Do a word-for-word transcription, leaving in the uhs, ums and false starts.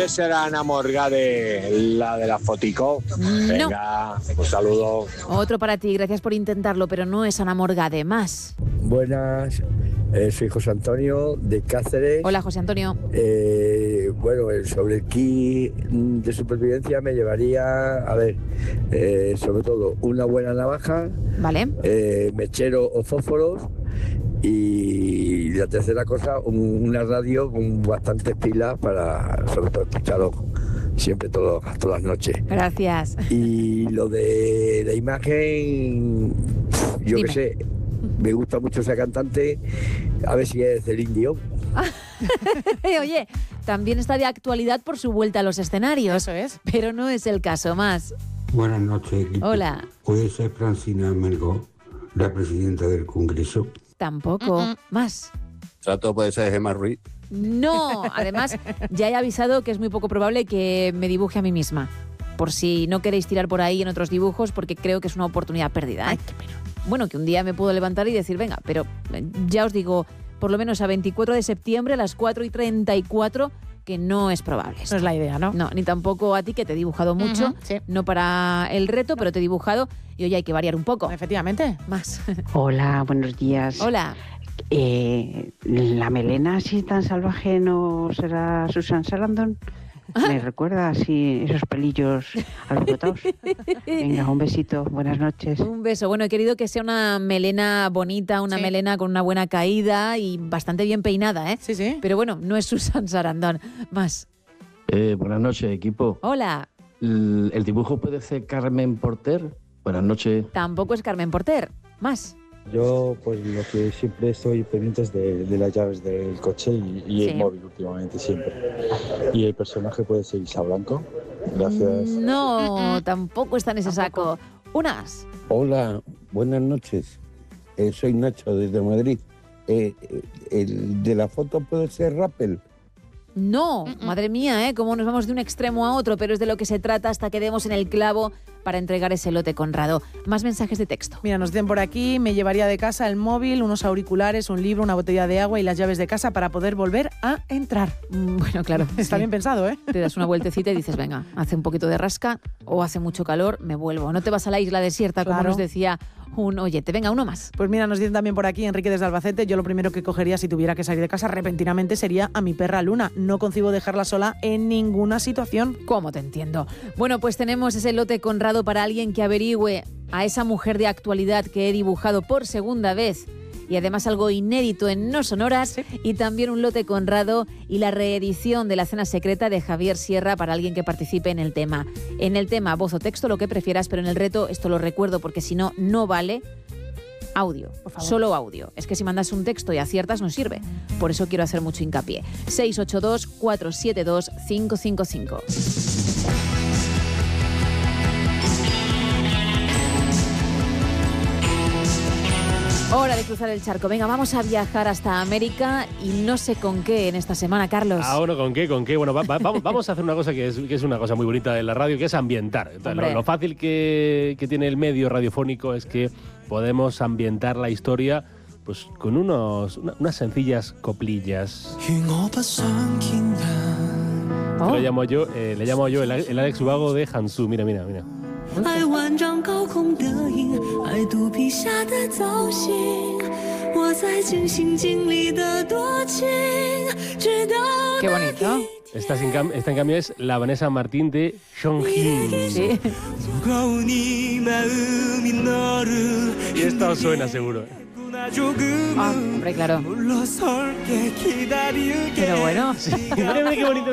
Puede ser Ana Morgade, la de la fotico. No. Venga, un saludo. Otro para ti, gracias por intentarlo, pero no es Ana Morgade. Más. Buenas, eh, soy José Antonio de Cáceres. Hola, José Antonio. Eh, bueno, eh, sobre el kit de supervivencia me llevaría, a ver, eh, sobre todo una buena navaja, Vale. eh, mechero o fósforos, y la tercera cosa, un- una radio con bastantes pilas para, sobre todo, escucharlo siempre todo, todas las noches. Gracias. Y lo de la imagen, yo Dime. qué sé, me gusta mucho esa cantante, a ver si es Celine Dion. Oye, también está de actualidad por su vuelta a los escenarios. Eso es. Pero no es el caso. Más. Buenas noches, equipo. Hola. ¿Puede ser Francina Melgó, la presidenta del Congreso? Tampoco. Mm-mm. Más. Trato puede ser Gemma Ruiz. No. Además, ya he avisado que es muy poco probable que me dibuje a mí misma. Por si no queréis tirar por ahí en otros dibujos, porque creo que es una oportunidad perdida, ¿eh? Ay, qué pena. Bueno, que un día me puedo levantar y decir, venga, pero eh, ya os digo, por lo menos a veinticuatro de septiembre a las cuatro y treinta y cuatro, que no es probable esto. No es la idea, ¿no? No, ni tampoco a ti, que te he dibujado mucho, Ujú, sí. no para el reto, pero te he dibujado y hoy hay que variar un poco. Efectivamente. Más. Hola, buenos días. Hola. Eh, ¿La melena así tan salvaje no será Susan Sarandon? ¿Me recuerda así esos pelillos alborotados? Venga, un besito, buenas noches. Un beso. Bueno, he querido que sea una melena bonita, una Sí. melena con una buena caída y bastante bien peinada, ¿eh? Sí, sí. Pero bueno, no es Susan Sarandon. Más. Eh, buenas noches, equipo. Hola. El, el dibujo puede ser Carmen Porter. Buenas noches. Tampoco es Carmen Porter. Más. Yo, pues lo que siempre estoy pendiente es de, de las llaves del coche y, y Sí. el móvil últimamente siempre. Y el personaje puede ser Isa Blanco. Gracias. No, tampoco está en ese saco. Unas. Hola, buenas noches. Eh, soy Nacho desde Madrid. Eh, eh, ¿El de la foto puede ser Rappel? No, madre mía, ¿eh? Cómo nos vamos de un extremo a otro, pero es de lo que se trata hasta que demos en el clavo para entregar ese lote Conrado. Más mensajes de texto. Mira, nos dicen por aquí, me llevaría de casa el móvil, unos auriculares, un libro, una botella de agua y las llaves de casa para poder volver a entrar. Mm, Bueno, claro. Está sí. bien pensado, ¿eh? Te das una vueltecita y dices, venga, hace un poquito de rasca o hace mucho calor, me vuelvo. No te vas a la isla desierta, como Claro. nos decía un oyente. Venga, uno más. Pues mira, nos dicen también por aquí, Enrique desde Albacete, yo lo primero que cogería si tuviera que salir de casa repentinamente sería a mi perra Luna. No concibo dejarla sola en ninguna situación. ¿Cómo te entiendo? Bueno, pues tenemos ese lote Conrado para alguien que averigüe a esa mujer de actualidad que he dibujado por segunda vez y además algo inédito en No Sonoras, Sí. y también un lote Conrado y la reedición de La Cena Secreta de Javier Sierra para alguien que participe en el tema. En el tema, voz o texto, lo que prefieras, pero en el reto, esto lo recuerdo porque si no, no vale. Audio, Por favor. solo audio. Es que si mandas un texto y aciertas no sirve. Por eso quiero hacer mucho hincapié. seis ocho dos, cuatro siete dos, cinco cinco cinco. Hora de cruzar el charco. Venga, vamos a viajar hasta América y no sé con qué en esta semana, Carlos. Ah, bueno, ¿con qué? ¿Con qué? Bueno, va- va- vamos, vamos a hacer una cosa que es, que es una cosa muy bonita de la radio, que es ambientar. Entonces, lo, Hombre. lo fácil que, que tiene el medio radiofónico es que podemos ambientar la historia pues con unos, una- unas sencillas coplillas. Oh. Lo llamo yo, eh, le llamo yo el, el Alex Ubago de Hansu. Mira, mira, mira. 爱万丈高空的鹰，爱肚皮下的造型，我在尽心尽力的多情，直到 Qué bonito. Esta, sin cam- esta en cambio es la Vanessa Martín de Seonghin. Sí. 不够你舞う実る Y esta os suena seguro. Ah, hombre, claro. 물러설게 기다릴게 Pero bueno. Mira, mira qué bonito.